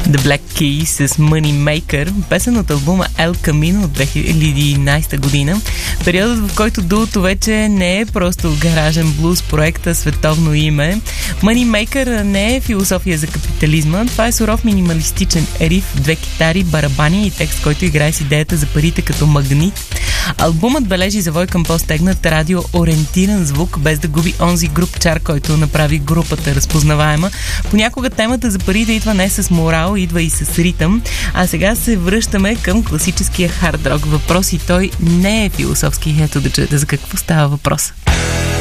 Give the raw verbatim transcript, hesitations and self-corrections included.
The Black Keys с Money Maker, песен от албума El Camino от две хиляди и единадесета година. Периодът, в който дуото вече не е просто гаражен блуз проекта световно име. Money Maker не е философия за капитализма, това е суров минималистичен риф, две китари, барабани и текст, който играе с идеята за парите като магнит. Албумът бележи завой към по-стегнат радио-ориентиран звук, без да губи онзи груп чар, който направи групата разпознаваема. Понякога темата за парите идва не с морал, идва и с ритъм. А сега се връщаме към класическия хард рок въпрос и той не е философски. Ето да чуете за какво става въпрос.